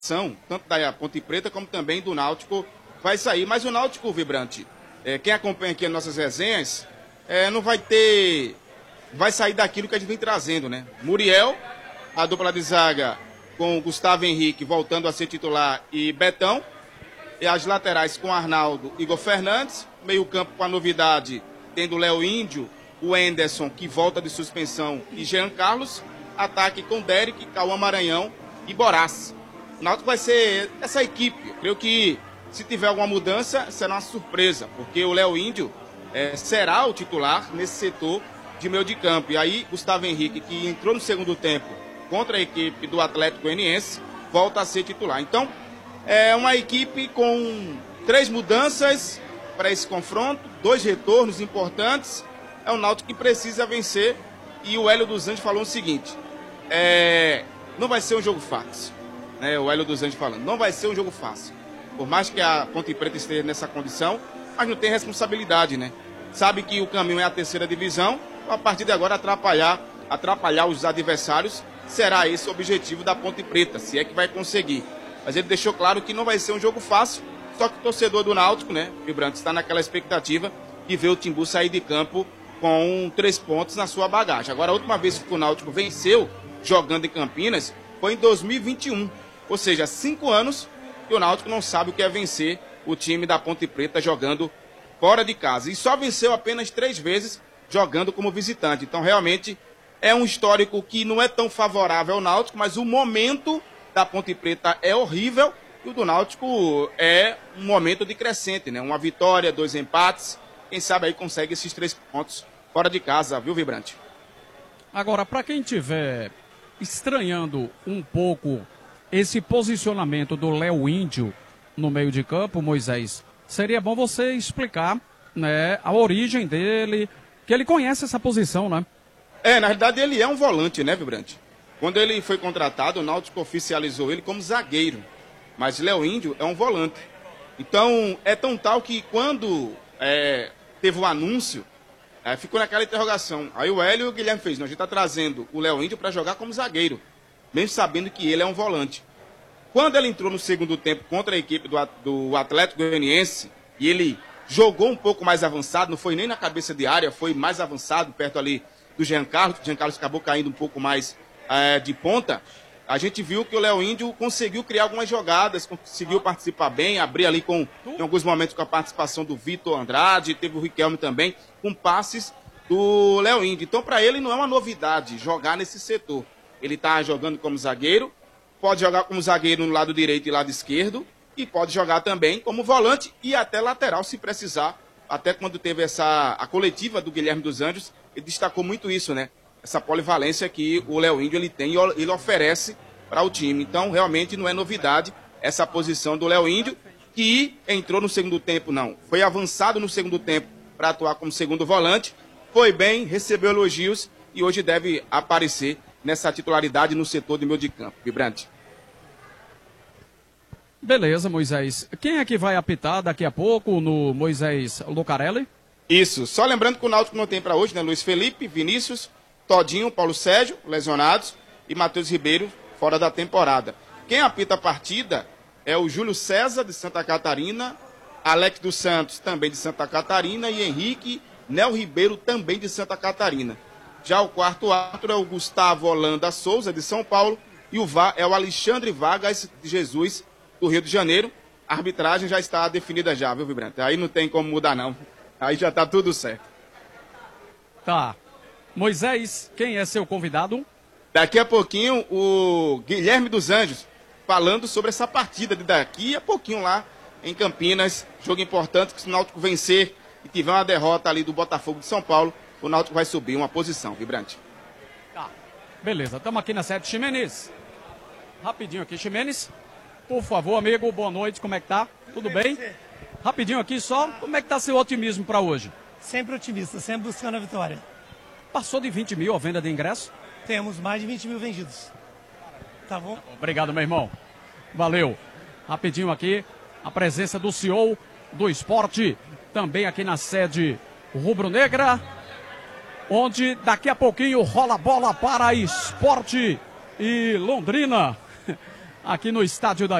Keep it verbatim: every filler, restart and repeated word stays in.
tanto da Ponte Preta como também do Náutico vai sair. Mas o Náutico, Vibrante, é, quem acompanha aqui as nossas resenhas, é, não vai ter... vai sair daquilo que a gente vem trazendo, né? Muriel, a dupla de zaga com Gustavo Henrique voltando a ser titular e Betão. E as laterais com Arnaldo e Igor Fernandes. Meio campo com a novidade, tendo Léo Índio, o Enderson, que volta de suspensão, e Jean Carlos. Ataque com Derek, Cauã Maranhão e Borás. O Náutico vai ser essa equipe. Eu creio que se tiver alguma mudança, será uma surpresa, porque o Léo Índio é, será o titular nesse setor de meio de campo. E aí, Gustavo Henrique, que entrou no segundo tempo contra a equipe do Atlético Goianiense, volta a ser titular. Então, é uma equipe com três mudanças para esse confronto, dois retornos importantes. É um Náutico que precisa vencer. E o Hélio dos Anjos falou o seguinte, é, não vai ser um jogo fácil. Né, o Hélio dos Anjos falando, não vai ser um jogo fácil. Por mais que a Ponte Preta esteja nessa condição, mas não tem responsabilidade, né? Sabe que o caminho é a terceira divisão, a partir de agora atrapalhar, atrapalhar os adversários, será esse o objetivo da Ponte Preta, se é que vai conseguir. Mas ele deixou claro que não vai ser um jogo fácil, só que o torcedor do Náutico, né, Vibrante, está naquela expectativa de ver o Timbu sair de campo com três pontos na sua bagagem. Agora, a última vez que o Náutico venceu jogando em Campinas foi em dois mil e vinte e um. Ou seja, cinco anos que o Náutico não sabe o que é vencer o time da Ponte Preta jogando fora de casa. E só venceu apenas três vezes jogando como visitante. Então, realmente, é um histórico que não é tão favorável ao Náutico, mas o momento da Ponte Preta é horrível e o do Náutico é um momento de crescente, né? Uma vitória, dois empates, quem sabe aí consegue esses três pontos fora de casa, viu, Vibrante? Agora, para quem estiver estranhando um pouco esse posicionamento do Léo Índio no meio de campo, Moisés, seria bom você explicar, né, a origem dele, que ele conhece essa posição, né? É, na verdade ele é um volante, né, Vibrante? Quando ele foi contratado, o Náutico oficializou ele como zagueiro, mas Léo Índio é um volante. Então, é tão tal que quando é, teve o anúncio, é, ficou naquela interrogação. Aí o Hélio e o Guilherme fez, não, a gente está trazendo o Léo Índio para jogar como zagueiro, mesmo sabendo que ele é um volante. Quando ele entrou no segundo tempo contra a equipe do, do Atlético Goianiense, e ele jogou um pouco mais avançado, não foi nem na cabeça de área, foi mais avançado, perto ali do Jean Carlos, o Jean Carlos acabou caindo um pouco mais é, de ponta, a gente viu que o Léo Índio conseguiu criar algumas jogadas, conseguiu participar bem, abrir ali com, em alguns momentos com a participação do Vitor Andrade, teve o Riquelme também, com passes do Léo Índio. Então, para ele não é uma novidade jogar nesse setor. Ele está jogando como zagueiro, pode jogar como zagueiro no lado direito e lado esquerdo, e pode jogar também como volante e até lateral, se precisar. Até quando teve essa, a coletiva do Guilherme dos Anjos, ele destacou muito isso, né? Essa polivalência que o Léo Índio ele tem e ele oferece para o time. Então, realmente não é novidade essa posição do Léo Índio, que entrou no segundo tempo, não. Foi avançado no segundo tempo para atuar como segundo volante, foi bem, recebeu elogios e hoje deve aparecer nessa titularidade no setor de meio de campo. Vibrante. Beleza, Moisés. Quem é que vai apitar daqui a pouco no Moisés Lucarelli? Isso. Só lembrando que o Náutico não tem para hoje, né? Luiz Felipe, Vinícius, Todinho, Paulo Sérgio, lesionados, e Matheus Ribeiro, fora da temporada. Quem apita a partida é o Júlio César, de Santa Catarina, Alex dos Santos, também de Santa Catarina, e Henrique Nel Ribeiro, também de Santa Catarina. Já o quarto árbitro é o Gustavo Holanda Souza, de São Paulo, e o V A R é o Alexandre Vargas de Jesus, do Rio de Janeiro. A arbitragem já está definida já, viu, Vibrante? Aí não tem como mudar, não. Aí já está tudo certo. Tá. Moisés, quem é seu convidado? Daqui a pouquinho, o Guilherme dos Anjos, falando sobre essa partida de daqui a pouquinho lá em Campinas. Jogo importante, que se o Náutico vencer e tiver uma derrota ali do Botafogo de São Paulo, o Náutico vai subir uma posição, Vibrante. Tá. Beleza, estamos aqui na sede. Ximenes. Rapidinho aqui, Ximenes. Por favor, amigo, boa noite, como é que tá? Tudo bem? Rapidinho aqui só, como é que tá seu otimismo para hoje? Sempre otimista, sempre buscando a vitória. Passou de vinte mil a venda de ingresso? Temos mais de vinte mil vendidos. Tá bom? Obrigado, meu irmão. Valeu. Rapidinho aqui, a presença do C E O do esporte, também aqui na sede rubro-negra, onde daqui a pouquinho rola bola para esporte e Londrina. aqui no estádio da